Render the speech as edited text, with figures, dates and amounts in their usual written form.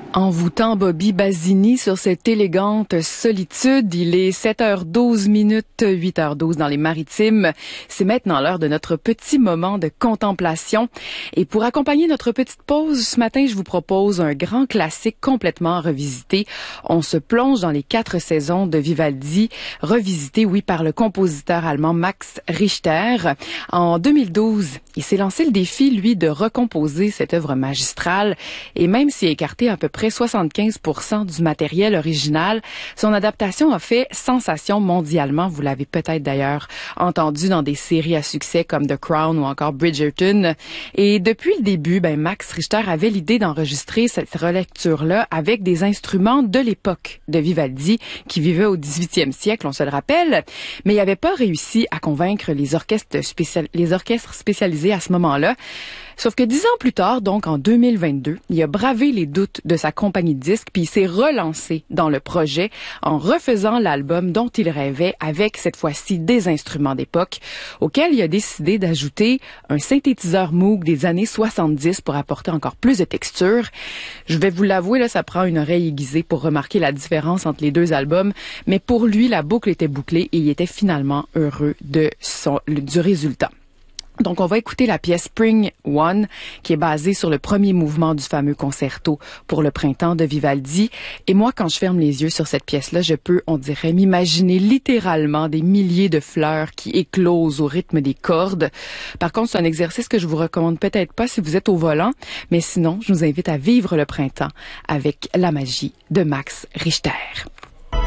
Envoûtant Bobby Basini sur cette élégante solitude. Il est 7h12 minutes, 8h12 dans les Maritimes. C'est maintenant l'heure de notre petit moment de contemplation. Et pour accompagner notre petite pause ce matin, je vous propose un grand classique complètement revisité. On se plonge dans les 4 saisons de Vivaldi, revisité, oui, par le compositeur allemand Max Richter. En 2012, il s'est lancé le défi, lui, de recomposer cette œuvre magistrale. Et même s'il a écarté à peu près 75% du matériel original, son adaptation a fait sensation mondialement. Vous l'avez peut-être d'ailleurs entendu dans des séries à succès comme The Crown ou encore Bridgerton. Et depuis le début, Max Richter avait l'idée d'enregistrer cette relecture-là avec des instruments de l'époque de Vivaldi, qui vivait au 18e siècle, on se le rappelle. Mais il n'avait pas réussi à convaincre les orchestres spécialisés à ce moment-là. Sauf que 10 ans plus tard, donc en 2022, il a bravé les doutes de sa compagnie de disques, puis il s'est relancé dans le projet en refaisant l'album dont il rêvait avec cette fois-ci des instruments d'époque, auquel il a décidé d'ajouter un synthétiseur Moog des années 70 pour apporter encore plus de texture. Je vais vous l'avouer, là, ça prend une oreille aiguisée pour remarquer la différence entre les deux albums, mais pour lui, la boucle était bouclée et il était finalement heureux du résultat. Donc, on va écouter la pièce Spring One, qui est basée sur le premier mouvement du fameux concerto pour le printemps de Vivaldi. Et moi, quand je ferme les yeux sur cette pièce-là, je peux, on dirait, m'imaginer littéralement des milliers de fleurs qui éclosent au rythme des cordes. Par contre, c'est un exercice que je vous recommande peut-être pas si vous êtes au volant, mais sinon, je vous invite à vivre le printemps avec la magie de Max Richter.